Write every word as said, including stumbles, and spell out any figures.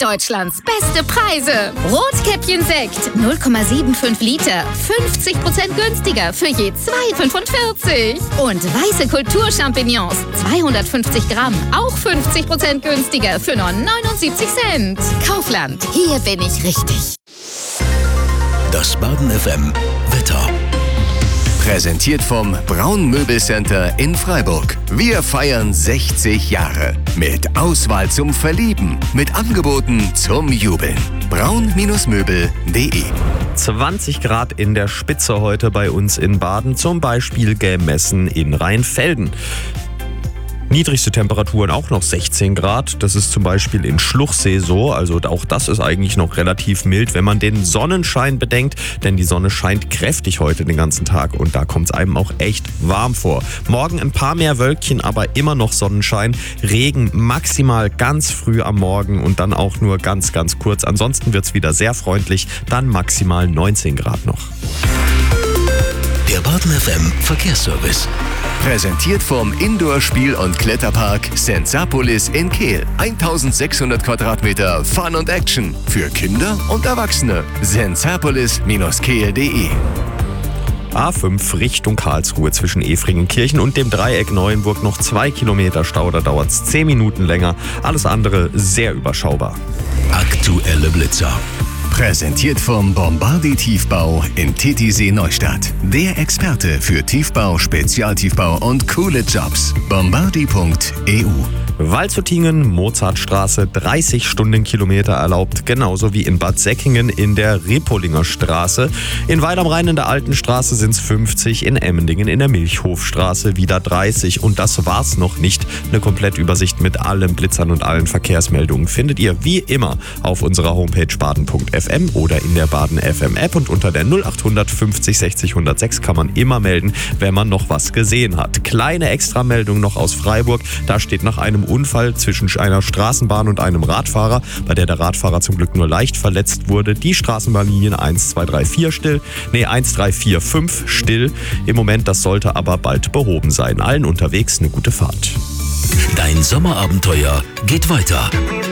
Deutschlands beste Preise. Rotkäppchen-Sekt null Komma fünfundsiebzig Liter, fünfzig Prozent günstiger für je zwei Komma fünfundvierzig. Und weiße Kulturchampignons, zweihundertfünfzig Gramm, auch fünfzig Prozent günstiger für nur neunundsiebzig Cent. Kaufland, hier bin ich richtig. Das Baden F M Wetter. Präsentiert vom Braun Möbelcenter in Freiburg. Wir feiern sechzig Jahre. Mit Auswahl zum Verlieben. Mit Angeboten zum Jubeln. braun Möbel punkt de zwanzig Grad in der Spitze heute bei uns in Baden, zum Beispiel gemessen in Rheinfelden. Niedrigste Temperaturen auch noch sechzehn Grad. Das ist zum Beispiel in Schluchsee so. Also auch das ist eigentlich noch relativ mild, wenn man den Sonnenschein bedenkt. Denn die Sonne scheint kräftig heute den ganzen Tag und da kommt es einem auch echt warm vor. Morgen ein paar mehr Wölkchen, aber immer noch Sonnenschein. Regen maximal ganz früh am Morgen und dann auch nur ganz, ganz kurz. Ansonsten wird es wieder sehr freundlich. Dann maximal neunzehn Grad noch. Der Baden F M Verkehrsservice. Präsentiert vom Indoor-Spiel- und Kletterpark Sensapolis in Kehl. eintausendsechshundert Quadratmeter Fun und Action für Kinder und Erwachsene. sensapolis Kehl punkt de A fünf Richtung Karlsruhe zwischen Efringenkirchen und dem Dreieck Neuenburg noch zwei Kilometer Stau. Da dauert es zehn Minuten länger. Alles andere sehr überschaubar. Aktuelle Blitzer. Präsentiert vom Bombardi Tiefbau in Titisee Neustadt. Der Experte für Tiefbau, Spezialtiefbau und coole Jobs. bombardi punkt e u. Waldshutingen, Mozartstraße, dreißig Stundenkilometer erlaubt, genauso wie in Bad Säckingen in der Repolinger Straße. In Weil am Rhein in der Alten Straße sind es fünfzig, in Emmendingen in der Milchhofstraße wieder dreißig. Und das war's noch nicht. Eine Komplettübersicht mit allen Blitzern und allen Verkehrsmeldungen findet ihr wie immer auf unserer Homepage baden punkt f m oder in der Baden F M App. Und unter der null acht hundert fünfzig sechzig hundertsechs kann man immer melden, wenn man noch was gesehen hat. Kleine Extrameldung noch aus Freiburg. Da steht nach einem Unfall zwischen einer Straßenbahn und einem Radfahrer, bei der der Radfahrer zum Glück nur leicht verletzt wurde, die Straßenbahnlinien eins, zwei, drei, vier still, nee eins, drei, vier, fünf still. Im Moment, das sollte aber bald behoben sein. Allen unterwegs eine gute Fahrt. Dein Sommerabenteuer geht weiter.